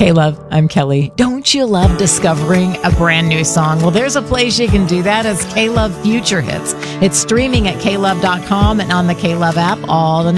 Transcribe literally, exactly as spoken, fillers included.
K-Love, I'm Kelly. Don't you love discovering a brand new song? Well, there's a place you can do that. It's K-Love Future Hits. It's streaming at K Love dot com and on the K-Love app. All the